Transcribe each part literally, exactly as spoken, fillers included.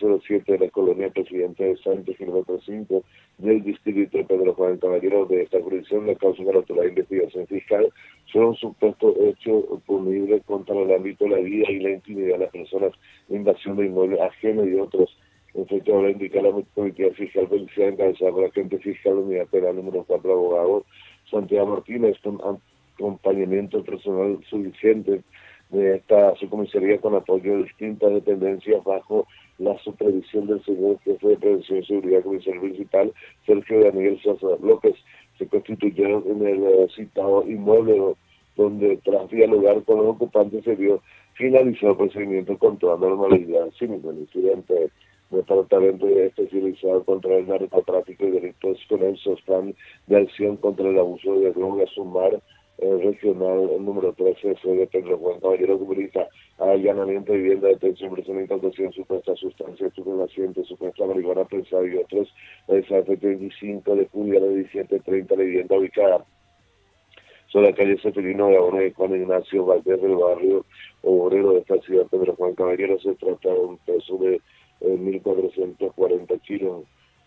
cero siete de la colonia Presidente de Sánchez, kilómetro cinco del distrito de Pedro Juan Caballero de esta jurisdicción. La causa para la investigación fiscal son un supuesto hecho punible contra el ámbito de la vida y la intimidad de las personas, invasión de inmuebles ajenos y otros. En fecha ahora indica la Comitiva Fiscal Policial encabezada por la agente fiscal Unidad Penal número cuatro, abogado Santiago Martínez, con acompañamiento personal suficiente de esta subcomisaría con apoyo de distintas dependencias bajo la supervisión del señor jefe de Prevención y Seguridad Comisario Principal, Sergio Daniel Sosa López. Se constituyeron en el uh, citado inmueble donde tras dialogar con los ocupantes se vio finalizado el procedimiento con toda normalidad, sin ningún incidente. Departamento especializado contra el narcotráfico y delitos con el SOSPAN de acción contra el abuso de drogas, Sumar, eh, regional número trece, de Pedro Juan Caballero, comunica allanamiento de vivienda, detención, presión, incautación, supuesta sustancia estupefaciente, supuesta marihuana prensada y otros, el veinticinco de julio a las diecisiete treinta, la vivienda ubicada sobre la calle Seferino de Abona de Juan Ignacio Valdés del barrio obrero de esta ciudad, Pedro Juan Caballero. Se trata de un peso de eh, mil cuatrocientos cuarenta kilos,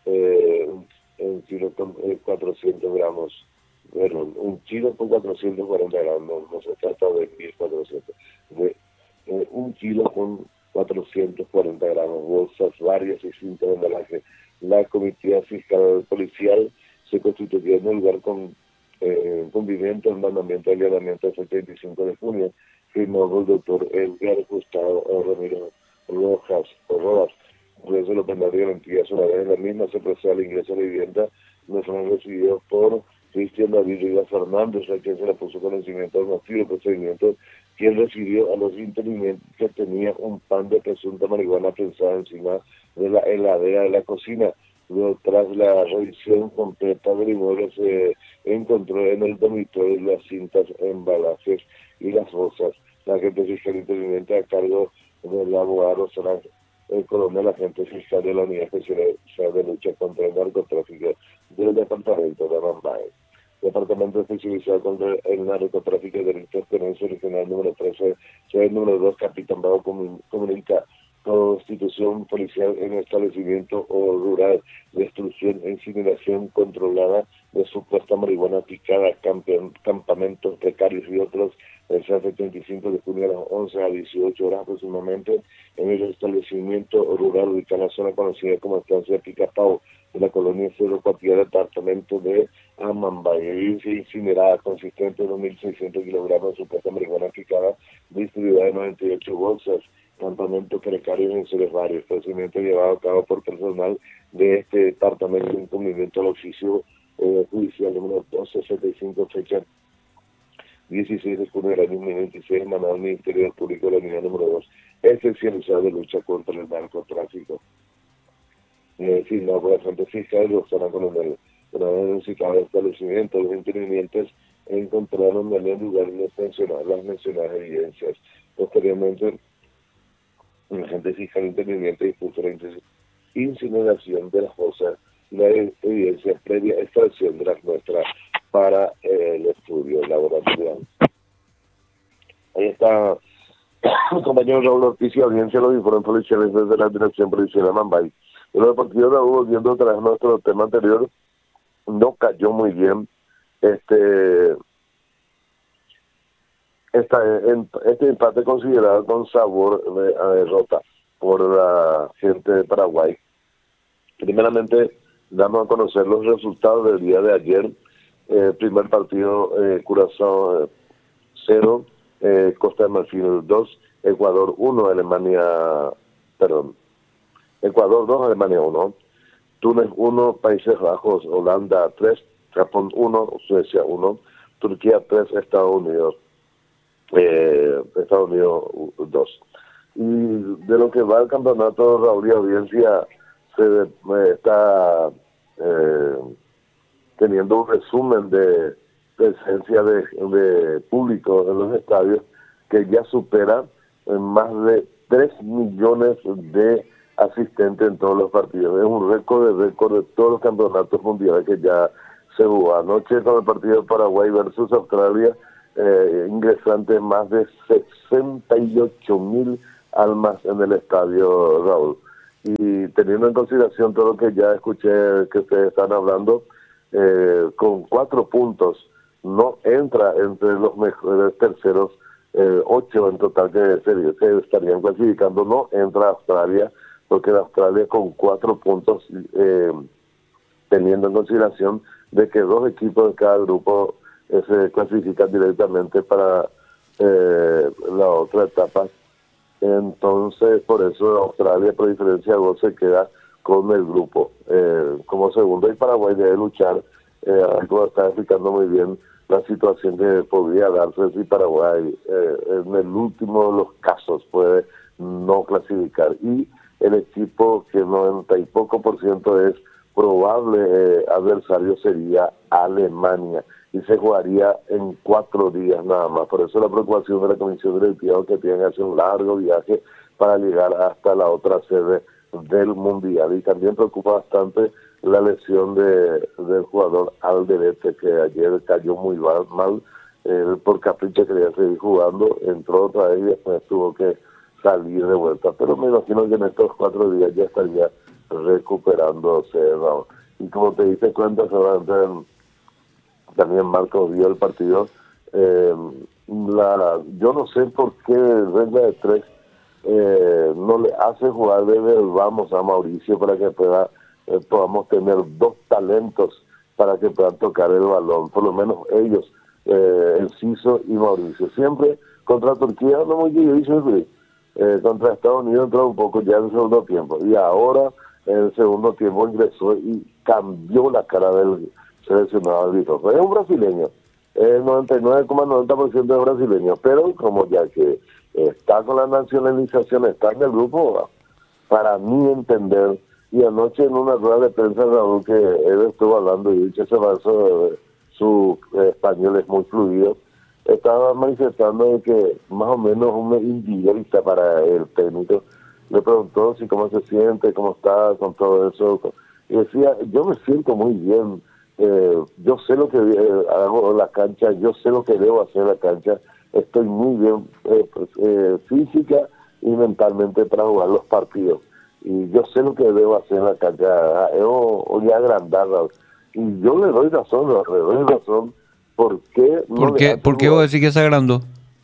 eh, un kilo con eh, cuatrocientos gramos. Bueno, un kilo con cuatrocientos cuarenta gramos, no, no se trata de mil cuatrocientos, de eh, un kilo con cuatrocientos cuarenta gramos, bolsas varias y cintas de embalaje. La comitiva fiscal policial se constituyó en el lugar con eh, cumplimiento del mandamiento de allanamiento del veinticinco de junio, firmado el doctor Edgar Gustavo Ramiro Rojas o Rojas. Por eso los penales de garantía una vez en la misma se procede al ingreso a la vivienda, no fueron recibidos por Cristian David Rivas Fernández, a quien se le puso conocimiento del motivo del procedimiento, quien recibió a los intervinientes que tenía un pan de presunta marihuana prensada encima de la heladera de la cocina. Luego, tras la revisión completa del inmueble, se encontró en el dormitorio las cintas, embalajes y las bolsas. La agente fiscal interviniente a cargo del abogado será el coronel agente fiscal de la Unidad Especial de Lucha contra el Narcotráfico del Departamento de Amambay. Departamento Especializado contra el Narcotráfico y Delitos Penales Regional número trece, el número dos, Capitán Bravo comunica constitución policial en establecimiento o rural, destrucción e incineración controlada de supuesta marihuana picada, campe, campamentos precarios y otros, el setenta y cinco de junio a las once a dieciocho horas aproximadamente, en el establecimiento rural ubicado en la zona conocida como Estancia Picapao, de la colonia Cerro Cuatía, departamento de Amambay. Evidencia incinerada consistente de dos mil seiscientos kilogramos de supuesta marihuana picada, distribuida en noventa y ocho bolsas, campamento precario en seres varios, procedimiento llevado a cabo por personal de este departamento en cumplimiento al oficio eh, judicial número doscientos sesenta y cinco, fecha dieciséis de junio del año dos mil veintiséis, emanado al Ministerio Público de la Unidad número dos, especializado de lucha contra el narcotráfico. Eh, firmado por la agente fiscal, los estarán con el citado establecimiento. Los intervinientes encontraron en el lugar las mencionadas, las mencionadas evidencias. Posteriormente, el agente fiscal interviniente dispuso la incineración de las fosas y la evidencia previa extracción de las muestras para eh, el estudio laboratorial. Ahí está el compañero Raúl Ortiz y audiencia los informes policiales desde la Dirección Policial de Amambay. En los partidos de Raúl, volviendo tras nuestro tema anterior, no cayó muy bien este esta, en, este empate considerado con sabor de, a derrota por la gente de Paraguay. Primeramente, damos a conocer los resultados del día de ayer. Eh, primer partido, eh, Curazao eh, cero, eh, Costa de Marfil dos, Ecuador uno, Alemania, perdón, Ecuador dos, Alemania uno, Túnez uno, Países Bajos, Holanda tres, Japón uno, Suecia uno, Turquía tres, Estados Unidos eh, Estados Unidos dos. Y de lo que va el campeonato, Raúl y audiencia, se eh, está eh, teniendo un resumen de presencia de, de público en los estadios que ya supera en más de tres millones de asistentes en todos los partidos. Es un récord de récord de todos los campeonatos mundiales que ya se jugó. Anoche con el partido de Paraguay versus Australia, eh, ingresantes más de sesenta y ocho mil almas en el estadio, Raúl. Y teniendo en consideración todo lo que ya escuché que ustedes están hablando, eh, con cuatro puntos no entra entre los mejores terceros, eh, ocho en total que se, se estarían clasificando, no entra Australia, porque Australia con cuatro puntos, eh, teniendo en consideración de que dos equipos de cada grupo eh, se clasifican directamente para eh, la otra etapa. Entonces, por eso Australia, por diferencia de gol, se queda con el grupo eh, como segundo, y Paraguay debe luchar, eh, algo está explicando muy bien la situación que podría darse si Paraguay eh, en el último de los casos puede no clasificar, y el equipo que noventa y poco por ciento es probable eh, adversario sería Alemania, y se jugaría en cuatro días nada más. Por eso la preocupación de la comisión directiva, que tiene que hacer un largo viaje para llegar hasta la otra sede del Mundial. Y también preocupa bastante la lesión de del jugador Alderete, que ayer cayó muy mal, eh, por capricho quería seguir jugando, entró otra vez y después tuvo que salir de vuelta. Pero me imagino que en estos cuatro días ya estaría recuperándose, ¿no? Y como te diste cuenta, seguramente también Marcos vio el partido. Eh, la, yo no sé por qué regla de tres eh, no le hace jugar de vamos a Mauricio para que pueda eh, podamos tener dos talentos para que puedan tocar el balón, por lo menos ellos, eh, Enciso y Mauricio. Siempre contra Turquía no muy difícil, eh, contra Estados Unidos entró un poco ya en el segundo tiempo, y ahora en el segundo tiempo ingresó y cambió la cara del seleccionado árbitro. Es un brasileño, el noventa y nueve coma noventa por ciento es brasileño, pero como ya que está con la nacionalización, está en el grupo, para mí entender, y anoche en una rueda de prensa, Raúl, que él estuvo hablando, y dicho ese vaso, su eh, español es muy fluido, estaba manifestando de que más o menos un individualista para el técnico. Le preguntó si cómo se siente, cómo está con todo eso, y decía, yo me siento muy bien, eh, yo sé lo que eh, hago en la cancha, yo sé lo que debo hacer en la cancha, estoy muy bien eh, pues, eh, física y mentalmente para jugar los partidos, y yo sé lo que debo hacer en la cancha, yo voy a agrandar, y yo le doy razón, le doy razón. ¿Por qué no ¿Por qué, ¿por qué vos decís que se agrandó?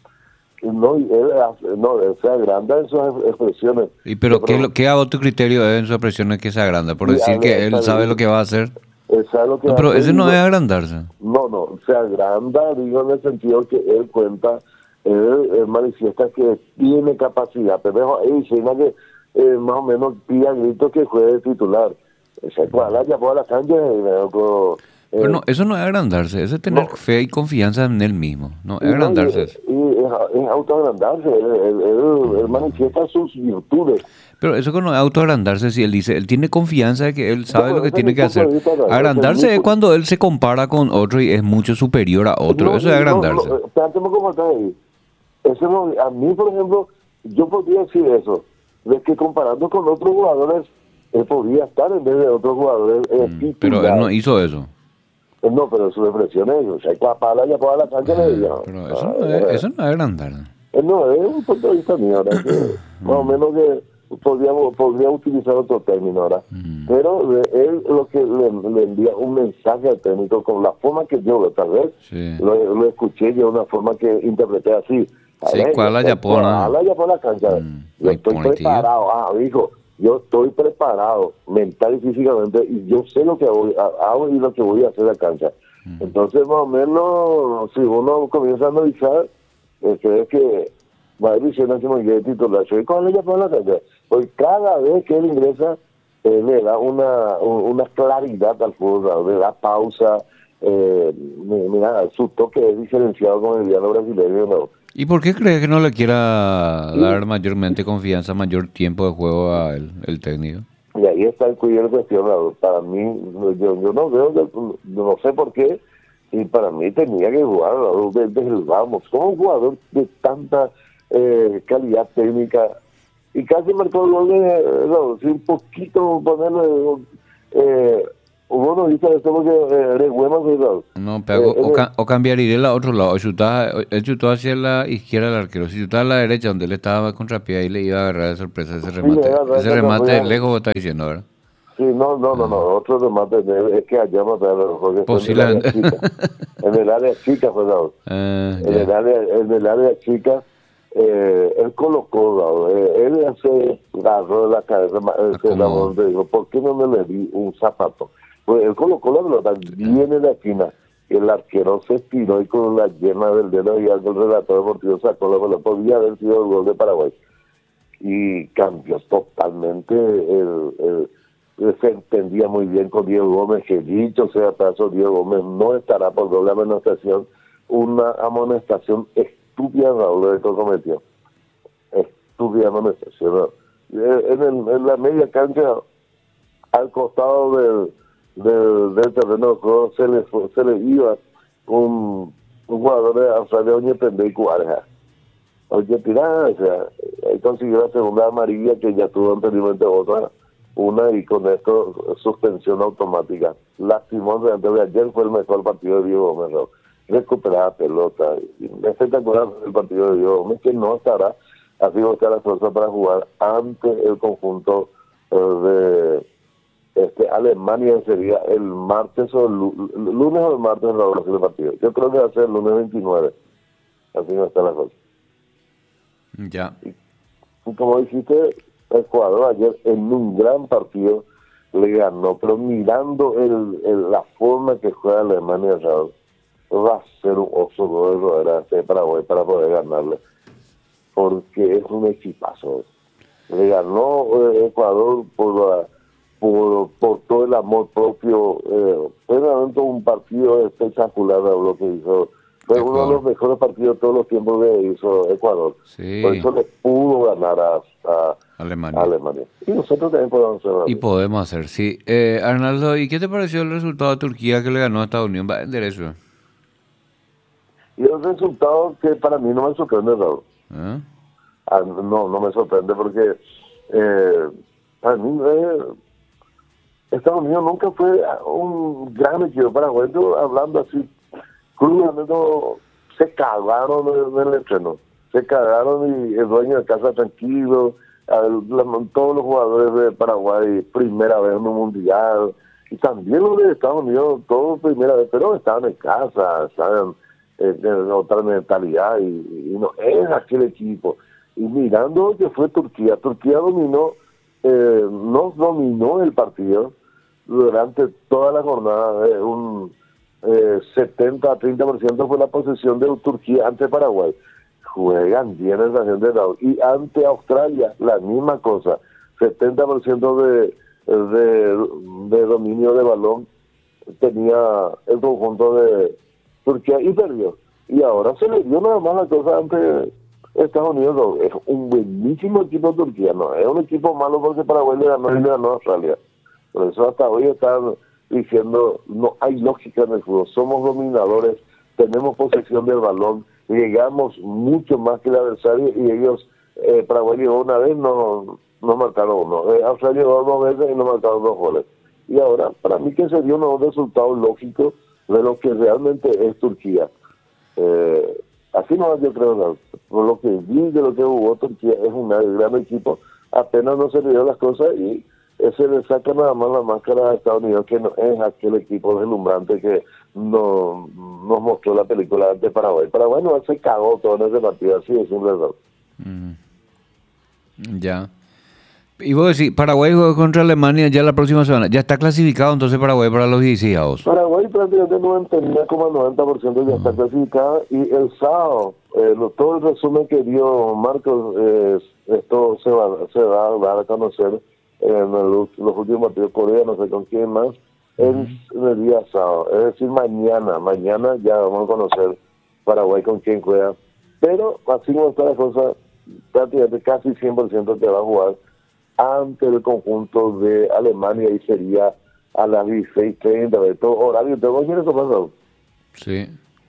No, él, no, él se agranda en sus expresiones. ¿Y pero qué, lo, qué a otro criterio es en sus expresiones que se agranda? Por Y decir a que ver, él sabe lo que va a hacer. Él sabe lo que No, va a pero hacer ese y no es no, agrandarse. no, no, se agranda, digo, en el sentido que él cuenta, él, él manifiesta que tiene capacidad, pero él dice que eh, más o menos pide a gritos que juegue titular. Se puede ya por la cancha y me dijo, Pero no, eso no es agrandarse, eso es tener no, fe y confianza en él mismo. No, es y no, y, agrandarse eso. y es, es autoagrandarse, él, él, él, él manifiesta sus virtudes. Pero eso que no es autoagrandarse, si él dice, él tiene confianza de que él sabe No, lo que ese es tiene mi que punto hacer. de vista, ¿no? Ese es Agrandarse mi es punto. cuando él se compara con otro y es mucho superior a otro. No, Eso es no, no, agrandarse. espérate cómo está ahí. Eso no, a mí, por ejemplo, yo podría decir eso, de que comparando con otros jugadores, él podría estar en vez de otros jugadores eh, Mm, Pero él no titular. hizo eso. Eh, No, pero su expresión es, o sea, cuapala ya para la cancha le diga. Pero eso Ah, no es, eh, eso no es agrandar. eh, no, es un punto de vista mío, ahora que más o menos que podríamos, podría utilizar otro término ahora. Pero de él lo que le, le envía un mensaje al técnico con la forma que yo, tal vez, Sí. lo, lo escuché yo de una forma que interpreté así. Sí, A ver, cuál yo la estoy- yapona. cuál la yapona cancha. Mm, Yo ahí estoy pone, tío. preparado, ah, hijo, yo estoy preparado mental y físicamente, y yo sé lo que voy, a- hago y lo que voy a hacer en la cancha. Entonces, más o menos, si uno comienza a analizar, eh, creo que va a ir diciendo así muy bien titular, soy con ella por la cancha. Pues cada vez que él ingresa, eh, le da una, un- una claridad al fútbol, le da pausa, eh, mi- mira, su toque es diferenciado con el diálogo brasileño, ¿no? ¿Y por qué crees que no le quiera Y, dar mayormente confianza, mayor tiempo de juego a él, el técnico? y ahí está el cuidado de cuestión, Raúl. Para mí, yo, yo no veo, que- no sé por qué, y para mí tenía que jugar, Raúl, desde el vamos, como un jugador de tanta eh, calidad técnica, y casi marcó el gol de Raúl, sí, un poquito ponerle, eh, Vos no dices esto porque eh, eres bueno, ¿verdad? No, pero Eh, o, eres- ca- o cambiaría al otro lado. O chutaba, él chutó hacia la izquierda al arquero. Si chutaba a la derecha, donde él estaba contrapié, ahí le iba a agarrar de sorpresa ese sí, remate. era Ese Reca remate de Carrillo. lejos vos estás diciendo, ¿verdad? Sí, no, no, no, no, Ah, otro remate de- es que allá no te porque fue en el área posiblemente. chica. En el área chica fue dado. Ah, En el ya. área, en el área chica, eh, él colocó, dado. Eh, él se agarró de la cabeza, ma- eh, se Acomodó. enamoró, le dijo, ¿por qué no me le di un zapato? Pues él colocó la pelota, Ah, viene de la esquina, el arquero se estiró y con la yema del dedo y algo el relator deportivo sacó la pelota, podía haber sido el gol de Paraguay y cambió totalmente el, el- se entendía muy bien con Diego Gómez, que dicho sea paso, Diego Gómez no estará por doble amonestación, una amonestación estúpida, Raúl, de que cometió, estúpida amonestación. ¿No? Eh, En, el- en la media cancha, al costado del, del, del terreno de juego, se le, fue- se le iba un, un jugador de Australia, Oñe Pende y Cuareja. Oye, tirada, o sea, él consiguió la segunda amarilla que ya tuvo anteriormente otra, una y con esto suspensión automática. Lastimosamente, ayer fue el mejor partido de Diego Gómez, ¿no? Recuperada pelota, espectacular el partido de Diego Gómez, que no estará, así buscar la fuerza para jugar ante el conjunto eh, de este Alemania, sería el martes o el lu- lunes o el martes en la oración del partido. Yo creo que va a ser el lunes veintinueve, así no está la cosa. ya. Y como dijiste, Ecuador ayer en un gran partido le ganó, pero mirando el, el- la forma que juega Alemania, Raúl, va a ser un oso de roer a este Paraguay para poder ganarle, porque es un equipazo. Le ganó eh, Ecuador por, la- por por todo el amor propio. Eh, fue realmente un partido espectacular, Raúl, lo que hizo. Fue uno de los Ecuador. mejores partidos de todos los tiempos que hizo Ecuador. Por Sí, eso le pudo ganar a, a- a Alemania. Alemania. Y nosotros también podemos Y hacerlo. podemos hacer, sí. Eh, Arnaldo, ¿y qué te pareció el resultado de Turquía que le ganó a Estados Unidos? Va en derecho. Y el resultado que para mí no me sorprende, Raúl. ¿Eh? Ah, no, no me sorprende porque eh, para mí eh, Estados Unidos nunca fue un gran equipo paraguayo, hablando así, crudamente, se cagaron en el entreno, se cagaron y el dueño de casa tranquilo, al- la- todos los jugadores de Paraguay, primera vez en un mundial, y también los de Estados Unidos, todos primera vez, pero estaban en casa, estaban eh, en otra mentalidad y, y no es aquel equipo. Y mirando lo que fue Turquía, Turquía dominó, eh, no dominó el partido durante toda la jornada, eh, un eh, setenta a treinta por ciento fue la posesión de Turquía ante Paraguay. Juegan bien en la gente de lado. Y ante Australia, la misma cosa, setenta por ciento de, de, de dominio de balón tenía el conjunto de Turquía y perdió. Y ahora se le dio nada más la cosa ante Estados Unidos. No, es un buenísimo equipo Turquía, no es un equipo malo porque Paraguay le ganó y le ganó a Australia. Por eso hasta hoy están diciendo, no hay lógica en el fútbol, somos dominadores, tenemos posesión del balón, llegamos mucho más que el adversario y ellos, eh, Paraguay llegó una vez, no, no marcaron uno, eh, Australia llegó dos veces y no marcaron dos goles. Y ahora, para mí que sería un resultado lógico de lo que realmente es Turquía. Eh, así no, yo creo, no. Por lo que vi de lo que jugó Turquía, es un gran equipo, apenas no se le dio las cosas y ese le saca nada más la máscara a Estados Unidos, que no es aquel equipo deslumbrante que no, nos mostró la película de Paraguay. Paraguay no se cagó todo en ese partido, así es simple. Mm, ya. Y vos decís, Paraguay juega contra Alemania ya la próxima semana. Ya está clasificado entonces Paraguay para los dieciséis. Paraguay prácticamente noventa y nueve coma noventa por ciento ya está clasificada y el sábado, eh, lo- todo el resumen que dio Marcos, eh, esto se va, se va a dar a conocer en el- los últimos partidos Corea, no sé con quién más, en, en el día sábado, es decir, mañana, mañana ya vamos a conocer Paraguay con quién juega, pero así como está la cosa, prácticamente casi cien por ciento que va a jugar ante el conjunto de Alemania y sería a las dieciséis treinta, de todo horario. ¿Te voy a decir eso, pasado? Sí.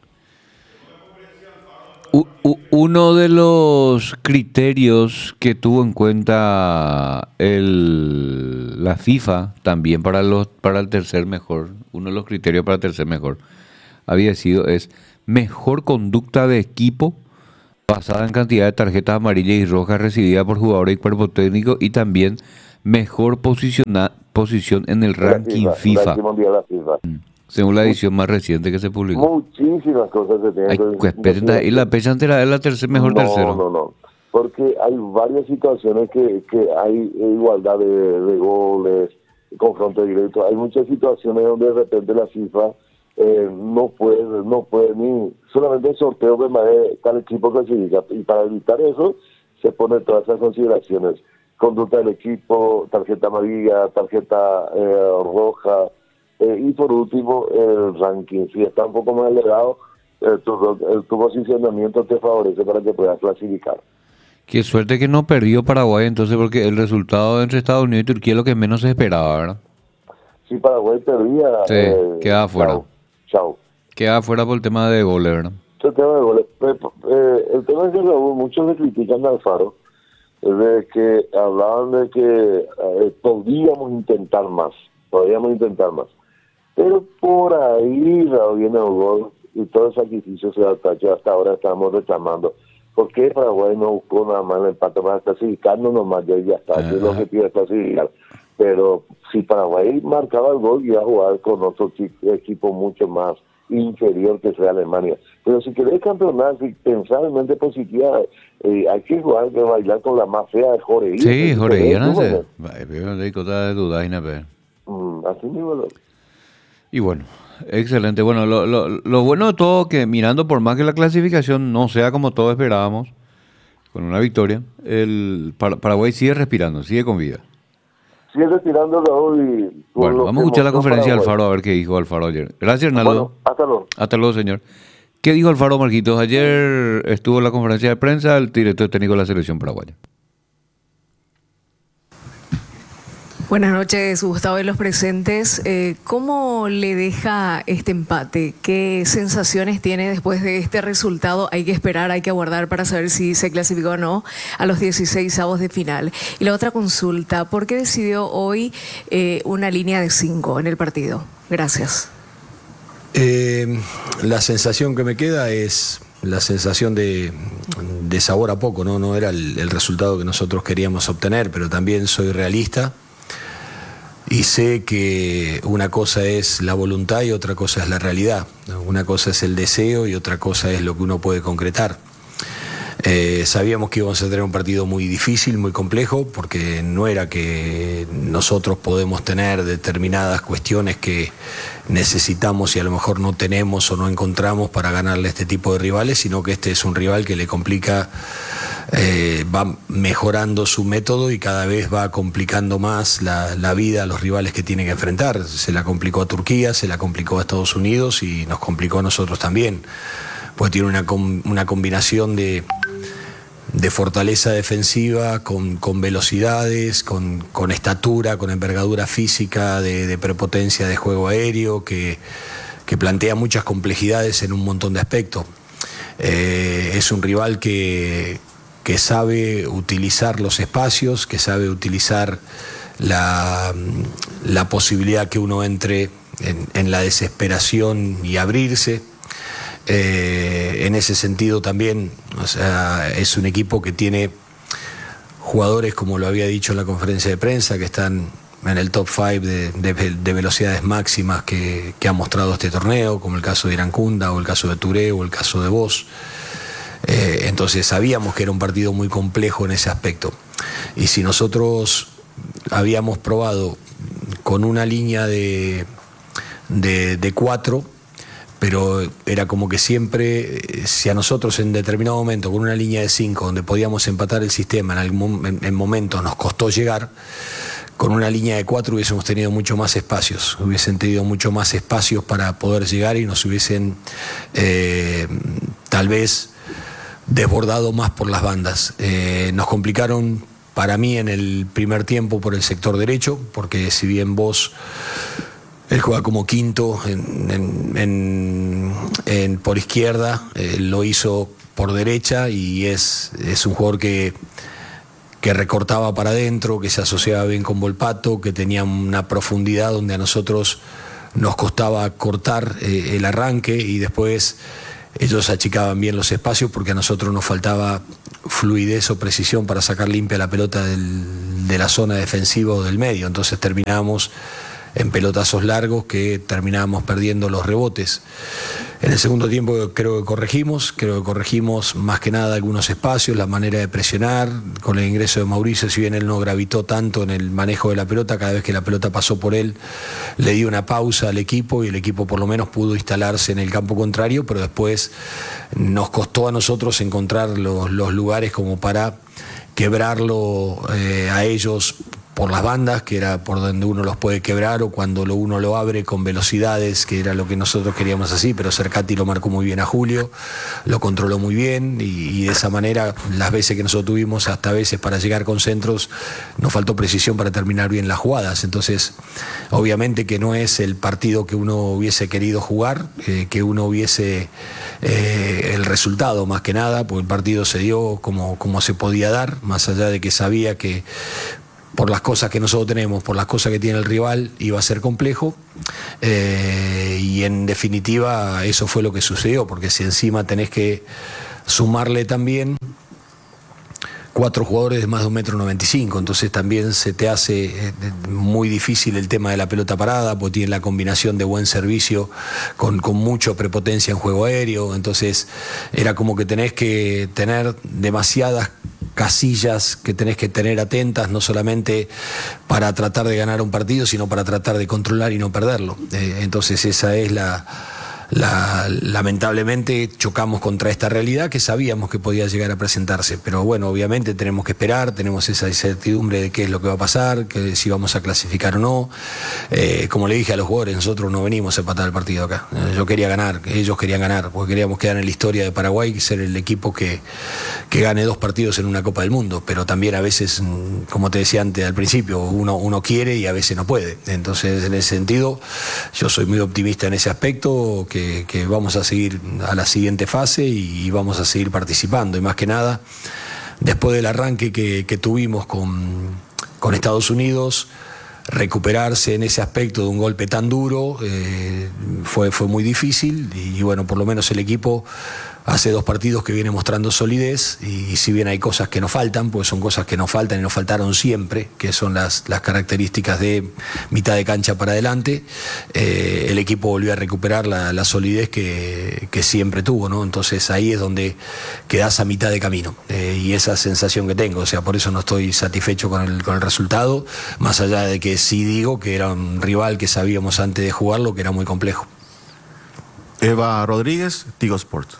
U- u- uno de los criterios que tuvo en cuenta el, la FIFA también para los para el tercer mejor, uno de los criterios para el tercer mejor había sido es mejor conducta de equipo basada en cantidad de tarjetas amarillas y rojas recibidas por jugadores y cuerpo técnico y también mejor posiciona, posición en el ranking La FIFA, ranking mundial de la FIFA. Mm. según la edición más reciente que se publicó. Muchísimas cosas se tienen Ay, que pues, espérate, y la pecha entera es la tercer mejor no, tercero. No, no, porque hay varias situaciones que, que hay igualdad de, de goles, confronto directo. Hay muchas situaciones donde de repente la FIFA eh, no puede, no puede ni solamente el sorteo de manera tal equipo clasifica. Y para evitar eso se ponen todas esas consideraciones: conducta del equipo, tarjeta amarilla, tarjeta eh, roja, eh, y por último el ranking. Si está un poco más elevado, eh, tu, eh, tu posicionamiento te favorece para que puedas clasificar. Qué suerte que no perdió Paraguay entonces, porque el resultado entre Estados Unidos y Turquía es lo que menos se esperaba, ¿verdad? Si Paraguay perdía, Sí, eh, quedaba fuera. Chao, chao. Quedaba fuera por el tema de goles, ¿verdad? El tema de goles. Eh, eh, el tema es que Raúl, muchos le critican a Alfaro, de que hablaban de que eh, podíamos intentar más, podíamos intentar más. Pero por ahí Raúl viene el gol y todo el sacrificio se da que hasta ahora estamos reclamando. ¿Por qué Paraguay no buscó nada más el empate para clasificarnos nomás? Ya, ya está, aquí el objetivo es clasificar. Pero si Paraguay marcaba el gol, iba a jugar con otro equipo mucho más inferior que sea Alemania. Pero si querés campeonar, si pensar en mente positiva, eh, hay que jugar, que bailar con la más fea de Jorge. Sí, Jorge, no sé. Hay cosas de dudas y nada. Así mismo. Y bueno, excelente. Bueno, lo, lo, lo bueno de todo que mirando por más que la clasificación no sea como todos esperábamos, con una victoria, el Paraguay sigue respirando, sigue con vida. Sigue respirando, Raúl. Y bueno, vamos a escuchar la conferencia de Alfaro a ver qué dijo Alfaro ayer. Gracias, Arnaldo. Bueno, hasta luego. Hasta luego, señor. ¿Qué dijo Alfaro, Marquitos? Ayer estuvo en la conferencia de prensa el director técnico de la selección paraguaya. Buenas noches, Gustavo y los presentes. Eh, ¿Cómo le deja este empate? ¿Qué sensaciones tiene después de este resultado? Hay que esperar, hay que aguardar para saber si se clasificó o no a los dieciséis avos de final. Y la otra consulta, ¿por qué decidió hoy eh, una línea de cinco en el partido? Gracias. Eh, la sensación que me queda es la sensación de, de sabor a poco, ¿no? No era el, el resultado que nosotros queríamos obtener, pero también soy realista. Y sé que una cosa es la voluntad y otra cosa es la realidad. Una cosa es el deseo y otra cosa es lo que uno puede concretar. Eh, sabíamos que íbamos a tener un partido muy difícil, muy complejo, porque no era que nosotros podemos tener determinadas cuestiones que necesitamos y a lo mejor no tenemos o no encontramos para ganarle a este tipo de rivales, sino que este es un rival que le complica, eh, va mejorando su método y cada vez va complicando más la, la vida a los rivales que tiene que enfrentar. Se la complicó a Turquía, se la complicó a Estados Unidos y nos complicó a nosotros también, pues tiene una, una combinación de de fortaleza defensiva, con, con velocidades, con, con estatura, con envergadura física, de, de prepotencia de juego aéreo, que, que plantea muchas complejidades en un montón de aspectos. Eh, es un rival que, que sabe utilizar los espacios, que sabe utilizar la, la posibilidad que uno entre en, en la desesperación y abrirse. Eh, en ese sentido también, o sea, es un equipo que tiene jugadores, como lo había dicho en la conferencia de prensa, que están en el top cinco de, de, de velocidades máximas que, que ha mostrado este torneo, como el caso de Irancunda, o el caso de Touré, o el caso de Vos. Eh, entonces sabíamos que era un partido muy complejo en ese aspecto. Y si nosotros habíamos probado con una línea de, de, de cuatro, pero era como que siempre, si a nosotros en determinado momento, con una línea de cinco, donde podíamos empatar el sistema, en algún en, en momentos nos costó llegar, con una línea de cuatro hubiésemos tenido mucho más espacios, hubiesen tenido mucho más espacios para poder llegar y nos hubiesen eh, tal vez desbordado más por las bandas. Eh, nos complicaron para mí en el primer tiempo por el sector derecho, porque si bien Vos... Él juega como quinto en, en, en, en por izquierda, eh, lo hizo por derecha y es, es un jugador que, que recortaba para adentro, que se asociaba bien con Volpato, que tenía una profundidad donde a nosotros nos costaba cortar eh, el arranque, y después ellos achicaban bien los espacios porque a nosotros nos faltaba fluidez o precisión para sacar limpia la pelota del, de la zona defensiva o del medio. Entonces terminábamos en pelotazos largos que terminábamos perdiendo los rebotes. En el segundo tiempo creo que corregimos, creo que corregimos más que nada algunos espacios, la manera de presionar, con el ingreso de Mauricio, si bien él no gravitó tanto en el manejo de la pelota, cada vez que la pelota pasó por él, le dio una pausa al equipo y el equipo por lo menos pudo instalarse en el campo contrario, pero después nos costó a nosotros encontrar los, los lugares como para quebrarlo eh, a ellos por las bandas, que era por donde uno los puede quebrar, o cuando lo, uno lo abre con velocidades, que era lo que nosotros queríamos así, pero Cercati lo marcó muy bien a Julio, lo controló muy bien, y, y de esa manera, las veces que nosotros tuvimos, hasta veces para llegar con centros, nos faltó precisión para terminar bien las jugadas. Entonces, obviamente que no es el partido que uno hubiese querido jugar, eh, que uno hubiese eh, el resultado más que nada, porque el partido se dio como, como se podía dar, más allá de que sabía que por las cosas que nosotros tenemos, por las cosas que tiene el rival, iba a ser complejo, eh, y en definitiva eso fue lo que sucedió, porque si encima tenés que sumarle también cuatro jugadores de más de un metro noventa y cinco, entonces también se te hace eh, muy difícil el tema de la pelota parada, porque tiene la combinación de buen servicio con, con mucha prepotencia en juego aéreo, entonces era como que tenés que tener demasiadas casillas que tenés que tener atentas, no solamente para tratar de ganar un partido, sino para tratar de controlar y no perderlo. Eh, entonces esa es la... La, lamentablemente chocamos contra esta realidad que sabíamos que podía llegar a presentarse, pero bueno, obviamente tenemos que esperar, tenemos esa incertidumbre de qué es lo que va a pasar, que si vamos a clasificar o no. Eh, como le dije a los jugadores, nosotros no venimos a empatar el partido acá, eh, yo quería ganar, ellos querían ganar, porque queríamos quedar en la historia de Paraguay y ser el equipo que, que gane dos partidos en una Copa del Mundo, pero también a veces, como te decía antes al principio, uno, uno quiere y a veces no puede. Entonces en ese sentido yo soy muy optimista en ese aspecto, que Que, que vamos a seguir a la siguiente fase y, y vamos a seguir participando, y más que nada después del arranque que, que tuvimos con, con Estados Unidos, recuperarse en ese aspecto de un golpe tan duro eh, fue, fue muy difícil, y, y bueno, por lo menos el equipo hace dos partidos que viene mostrando solidez, y, y si bien hay cosas que nos faltan, pues son cosas que nos faltan y nos faltaron siempre, que son las, las características de mitad de cancha para adelante, eh, el equipo volvió a recuperar la, la solidez que, que siempre tuvo, ¿no? Entonces ahí es donde quedás a mitad de camino, eh, y esa sensación que tengo, o sea, por eso no estoy satisfecho con el, con el resultado, más allá de que sí digo que era un rival que sabíamos antes de jugarlo que era muy complejo. Eva Rodríguez, Tigo Sports.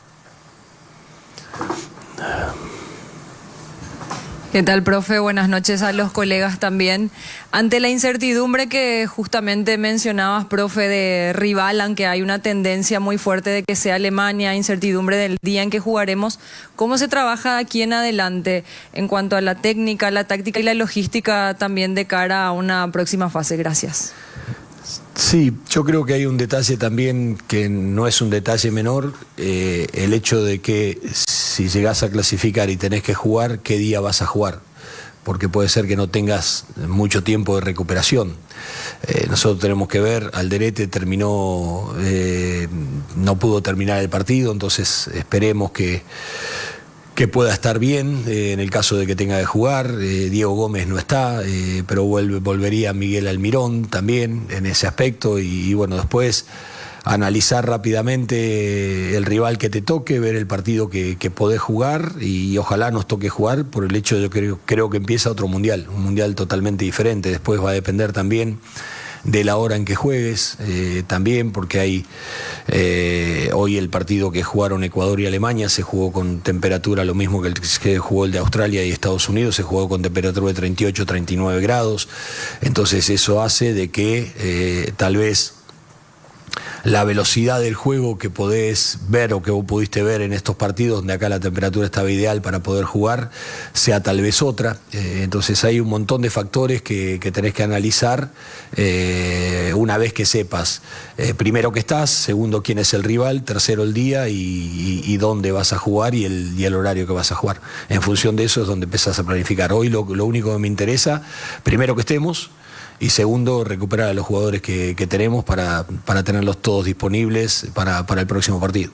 ¿Qué tal, profe? Buenas noches a los colegas también. Ante la incertidumbre que justamente mencionabas, profe, de rival, aunque hay una tendencia muy fuerte de que sea Alemania, incertidumbre del día en que jugaremos, ¿cómo se trabaja aquí en adelante en cuanto a la técnica, la táctica y la logística también de cara a una próxima fase? Gracias. Sí, yo creo que hay un detalle también que no es un detalle menor, eh, el hecho de que si llegás a clasificar y tenés que jugar, ¿qué día vas a jugar? Porque puede ser que no tengas mucho tiempo de recuperación. Eh, nosotros tenemos que ver, Alderete terminó, eh, no pudo terminar el partido, entonces esperemos que... que pueda estar bien, eh, en el caso de que tenga que jugar. eh, Diego Gómez no está, eh, pero vuelve, volvería Miguel Almirón también en ese aspecto, y, y bueno, después analizar rápidamente el rival que te toque, ver el partido que, que podés jugar, y ojalá nos toque jugar por el hecho de que creo, creo que empieza otro mundial, un mundial totalmente diferente. Después va a depender también de la hora en que juegues, eh, también porque hay eh, hoy el partido que jugaron Ecuador y Alemania se jugó con temperatura lo mismo que el que jugó el de Australia y Estados Unidos, se jugó con temperatura de treinta y ocho, treinta y nueve grados, entonces eso hace de que eh, tal vez la velocidad del juego que podés ver o que vos pudiste ver en estos partidos donde acá la temperatura estaba ideal para poder jugar, sea tal vez otra. Eh, entonces hay un montón de factores que, que tenés que analizar eh, una vez que sepas, eh, primero que estás, segundo quién es el rival, tercero el día y, y, y dónde vas a jugar y el, y el horario que vas a jugar. En función de eso es donde empezás a planificar. Hoy lo, lo único que me interesa, primero que estemos, y segundo, recuperar a los jugadores que, que tenemos para, para tenerlos todos disponibles para, para el próximo partido.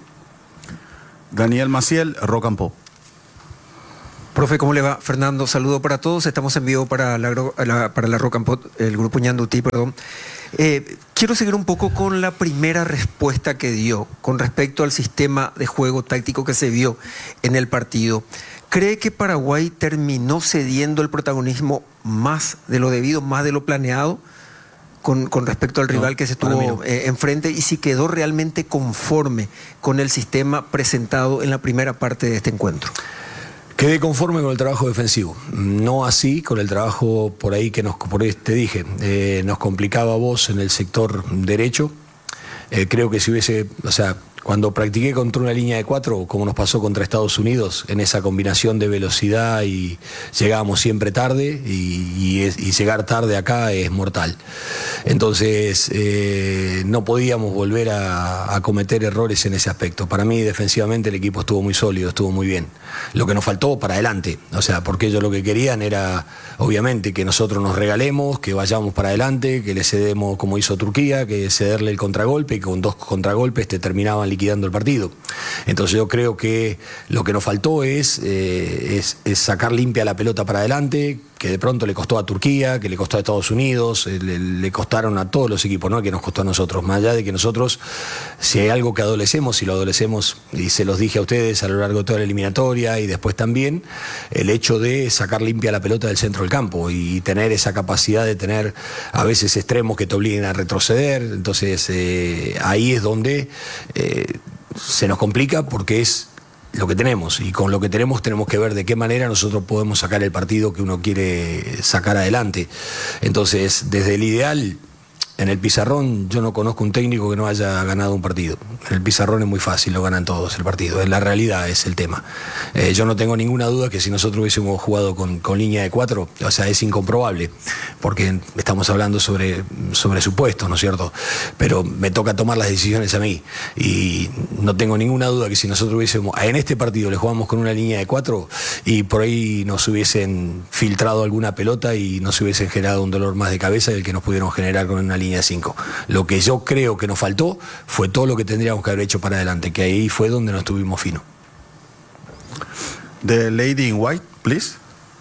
Daniel Maciel, Rock and Pop. Profe, ¿cómo le va? Fernando, saludo para todos. Estamos en vivo para la, la, para la Rock and Pop, el grupo Ñandutí, perdón. Eh, quiero seguir un poco con la primera respuesta que dio con respecto al sistema de juego táctico que se vio en el partido. ¿Cree que Paraguay terminó cediendo el protagonismo más de lo debido, más de lo planeado con, con respecto al rival no, que se tuvo no. eh, enfrente? Y si quedó realmente conforme con el sistema presentado en la primera parte de este encuentro. Quedé conforme con el trabajo defensivo, no así con el trabajo por ahí que nos, por ahí te dije, eh, nos complicaba a vos en el sector derecho. Eh, creo que si hubiese, o sea, cuando practiqué contra una línea de cuatro, como nos pasó contra Estados Unidos, en esa combinación de velocidad y llegábamos siempre tarde y, y, es, y llegar tarde acá es mortal. Entonces eh, no podíamos volver a, a cometer errores en ese aspecto. Para mí defensivamente el equipo estuvo muy sólido, estuvo muy bien. Lo que nos faltó para adelante, o sea, porque ellos lo que querían era obviamente que nosotros nos regalemos, que vayamos para adelante, que le cedemos como hizo Turquía, que cederle el contragolpe y con dos contragolpes te terminaban liquidando el partido. Entonces yo creo que lo que nos faltó es, eh, es, es sacar limpia la pelota para adelante, que de pronto le costó a Turquía, que le costó a Estados Unidos, eh, le, le costaron a todos los equipos, no que nos costó a nosotros, más allá de que nosotros, si hay algo que adolecemos, si lo adolecemos, y se los dije a ustedes a lo largo de toda la eliminatoria y después también, el hecho de sacar limpia la pelota del centro del campo y tener esa capacidad de tener a veces extremos que te obliguen a retroceder. Entonces eh, ahí es donde eh, se nos complica porque es lo que tenemos y con lo que tenemos tenemos que ver de qué manera nosotros podemos sacar el partido que uno quiere sacar adelante. Entonces, desde el ideal, en el pizarrón yo no conozco un técnico que no haya ganado un partido. En el pizarrón es muy fácil, lo ganan todos el partido. En la realidad es el tema. Eh, yo no tengo ninguna duda que si nosotros hubiésemos jugado con, con línea de cuatro, o sea, es incomprobable, porque estamos hablando sobre, sobre supuestos, ¿no es cierto? Pero me toca tomar las decisiones a mí. Y no tengo ninguna duda que si nosotros hubiésemos, en este partido le jugamos con una línea de cuatro y por ahí nos hubiesen filtrado alguna pelota y nos hubiesen generado un dolor más de cabeza del que nos pudieron generar con una línea de cinco. Lo que yo creo que nos faltó fue todo lo que tendríamos que haber hecho para adelante, que ahí fue donde nos tuvimos fino. The lady in white, please.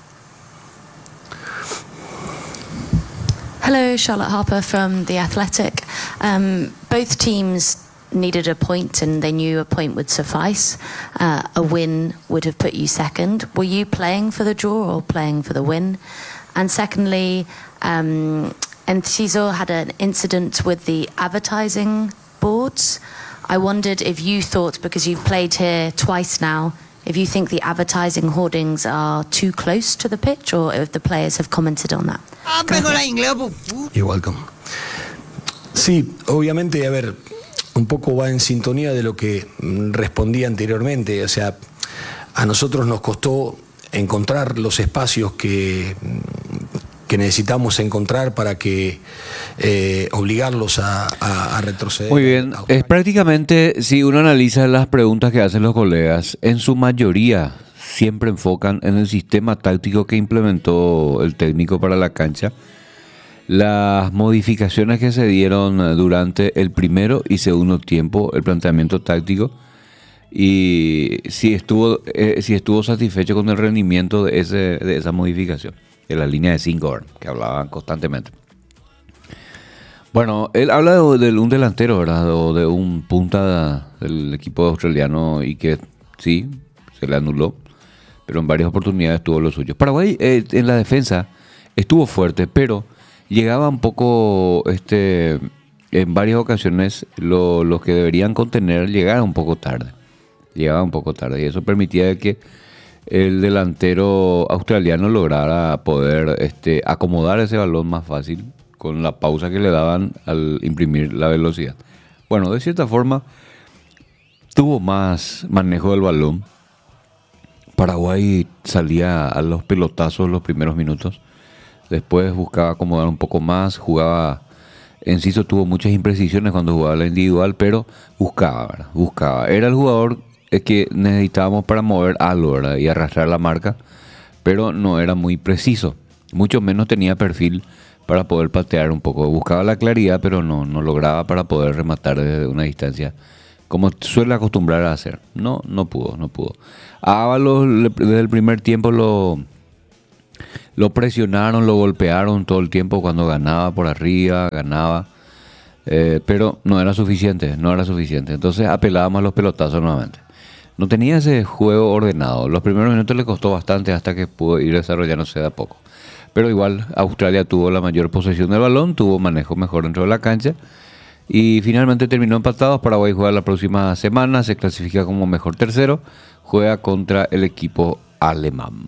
Hello, Charlotte Harper from The Athletic. Um, both teams needed a point and they knew a point would suffice. Uh, a win would have put you second. Were you playing for the draw or playing for the win? And secondly, um, Enciso had an incident with the advertising boards. I wondered if you thought, because you've played here twice now, if you think the advertising hoardings are too close to the pitch or if the players have commented on that. You're welcome. Sí, obviamente, a ver, un poco va en sintonía de lo que respondí anteriormente. O sea, a nosotros nos costó encontrar los espacios que... que necesitamos encontrar para que eh, obligarlos a, a, a retroceder. Muy bien, es prácticamente, si uno analiza las preguntas que hacen los colegas, en su mayoría siempre enfocan en el sistema táctico que implementó el técnico para la cancha, las modificaciones que se dieron durante el primero y segundo tiempo, el planteamiento táctico, y si estuvo, eh, si estuvo satisfecho con el rendimiento de, ese, de esa modificación. De la línea de cinco, que hablaban constantemente. Bueno, él habla de, de un delantero, ¿verdad? O de un punta del equipo australiano y que sí, se le anuló, pero en varias oportunidades tuvo lo suyo. Paraguay eh, en la defensa estuvo fuerte, pero llegaba un poco, este, en varias ocasiones, lo, los que deberían contener llegaron un poco tarde. Llegaba un poco tarde y eso permitía que el delantero australiano lograra poder este, acomodar ese balón más fácil con la pausa que le daban al imprimir la velocidad. Bueno, de cierta forma, tuvo más manejo del balón. Paraguay salía a los pelotazos los primeros minutos. Después buscaba acomodar un poco más, jugaba... Enciso tuvo muchas imprecisiones cuando jugaba la individual, pero buscaba, ¿verdad? Buscaba. Era el jugador que necesitábamos para mover algo, ¿verdad? Y arrastrar la marca, pero no era muy preciso. Mucho menos tenía perfil para poder patear un poco. Buscaba la claridad, pero no, no lograba para poder rematar desde una distancia, como suele acostumbrar a hacer. No, no pudo, no pudo. A Ábalos desde el primer tiempo lo... Lo presionaron, lo golpearon todo el tiempo cuando ganaba por arriba, ganaba, eh, pero no era suficiente, no era suficiente. Entonces apelábamos a los pelotazos nuevamente. No tenía ese juego ordenado. Los primeros minutos le costó bastante hasta que pudo ir desarrollándose de a poco. Pero igual Australia tuvo la mayor posesión del balón, tuvo manejo mejor dentro de la cancha y finalmente terminó empatados. Paraguay juega la próxima semana, se clasifica como mejor tercero, juega contra el equipo alemán.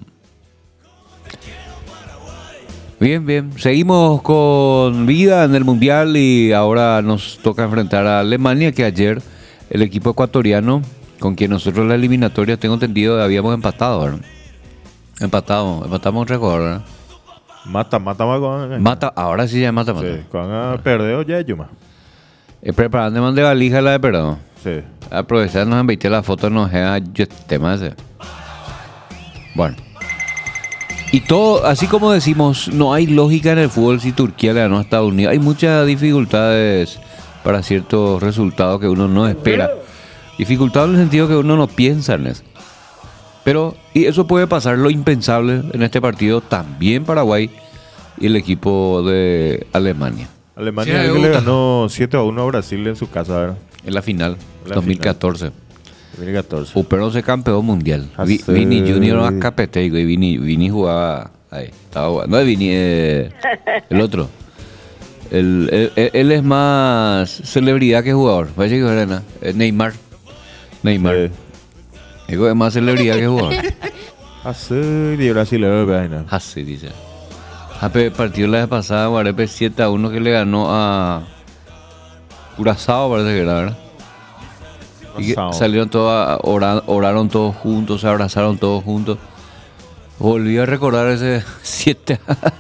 Bien, bien. Seguimos con vida en el Mundial y ahora nos toca enfrentar a Alemania, que ayer el equipo ecuatoriano, con quien nosotros la eliminatoria, tengo entendido, habíamos empatado, ¿verdad? Empatado, empatamos otra cosa, ¿verdad? Mata, mata, mata. Mata, ahora sí ya mata, mata. Sí, cuando perdió ya Yuma. Eh, preparando de mande valija la de perdón. Sí. Aprovechando, nos envié la foto, nos queda yo tema ese. Bueno. Y todo, así como decimos, no hay lógica en el fútbol si Turquía le ganó a Estados Unidos. Hay muchas dificultades para ciertos resultados que uno no espera. Dificultades en el sentido que uno no piensa en eso. Pero, y eso puede pasar lo impensable en este partido, también Paraguay y el equipo de Alemania. Alemania sí, que le ganó siete a uno a Brasil en su casa, ¿verdad? En la final, en la dos mil catorce. Final. dos mil catorce. Uperón se campeón mundial. Así. Vini Junior a Capeteigo y Vini, Vini jugaba ahí. Estaba jugando. No es Vini, eh, el otro. El, el, el, él es más celebridad que jugador. Parece que era es Neymar. Neymar. Sí. Digo, es más celebridad que jugador. Así, de brasileño. Así, dice. A partido la vez pasada, Guarepe siete a uno que le ganó a Curazao, parece que era, ¿verdad? Y salieron todos, orar, oraron todos juntos, se abrazaron todos juntos. Volví a recordar ese siete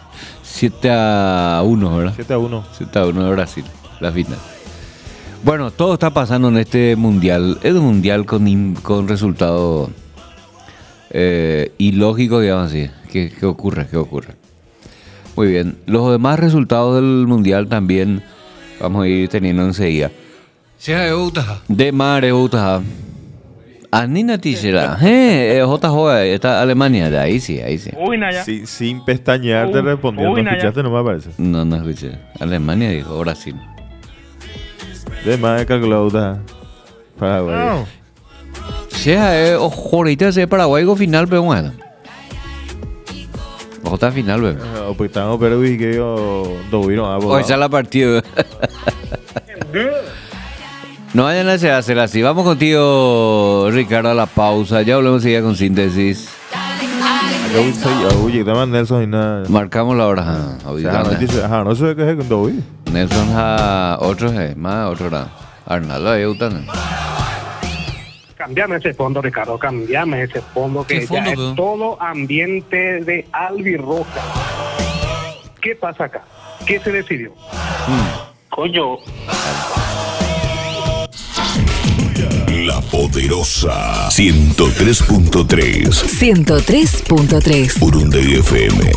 a uno, ¿verdad? siete a uno. siete a uno de Brasil, la final. Bueno, todo está pasando en este mundial. Es un mundial con, con resultados eh, ilógicos, digamos así. ¿Qué, ¿Qué ocurre? ¿Qué ocurre? Muy bien. Los demás resultados del mundial también vamos a ir teniendo enseguida. De Mare Utah. Anina Tishera. Eh, J J, esta Alemania, de ahí sí, ahí sí. sí sin pestañear te respondiendo, ¿no escuchaste? No me parece. No, no escuché. Alemania dijo, Brasil. De Mare calculada. Paraguay. Sí, eh, ojo, ahorita ese Paraguay go final, pero bueno. Otra final, bebé. O pues estamos, pero vi que yo dobino a Hoy está la partida. No vayan a hacer así. Vamos contigo, Ricardo, a la pausa. Ya volvemos ya con síntesis. Marcamos la hora. Ajá, no sé qué es con Dovi. Nelson ha otro es más otro era. Arnaldo ahí gustan. Cambiame ese fondo, Ricardo, cambiame ese fondo que fondo, ya es todo ambiente de albirroja. ¿Qué pasa acá? ¿Qué se decidió? Mm. Coño. La Poderosa ciento tres punto tres. ciento tres punto tres. Urunday F M.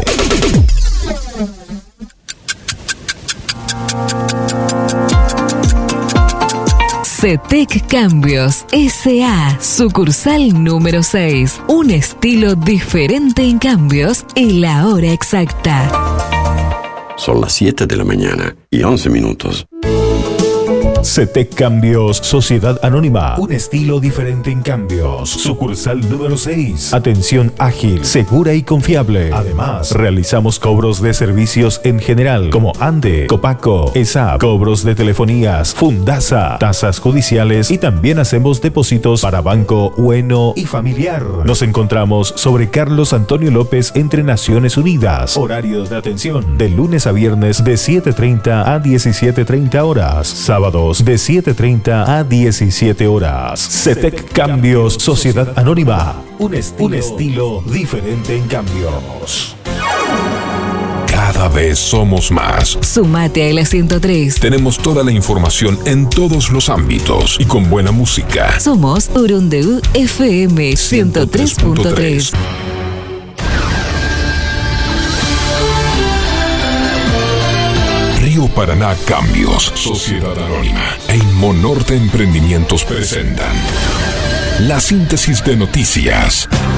CETEC Cambios S A, sucursal número seis. Un estilo diferente en cambios y la hora exacta. Son las siete de la mañana y once minutos. CETEC Cambios, Sociedad Anónima. Un estilo diferente en cambios. Sucursal número seis. Atención ágil, segura y confiable. Además, realizamos cobros de servicios en general, como ANDE, Copaco, E S A P, cobros de telefonías, Fundasa, tasas judiciales y también hacemos depósitos para Banco Bueno y Familiar. Nos encontramos sobre Carlos Antonio López entre Naciones Unidas. Horario de atención de lunes a viernes de siete treinta a diecisiete treinta horas. Sábados sábados de siete treinta a diecisiete horas. CETEC Cambios Sociedad Anónima. Un estilo, un estilo diferente en cambios. Cada vez somos más. Sumate a la ciento tres. Tenemos toda la información en todos los ámbitos y con buena música. Somos Urundeu F M ciento tres punto tres. Río Paraná Cambios, Sociedad Anónima e Inmonorte Emprendimientos presentan la síntesis de noticias.